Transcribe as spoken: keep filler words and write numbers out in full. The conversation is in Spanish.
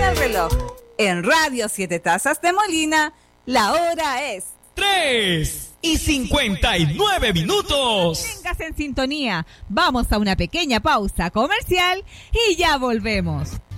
el reloj. En Radio Siete Tazas de Molina, la hora es tres y cincuenta y nueve minutos. Manténgase en sintonía. Vamos a una pequeña pausa comercial y ya volvemos.